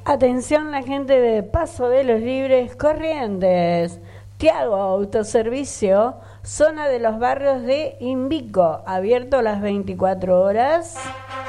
Atención la gente de Paso de los Libres, Corrientes. Tiago Autoservicio, zona de los barrios de Invico, abierto las 24 horas.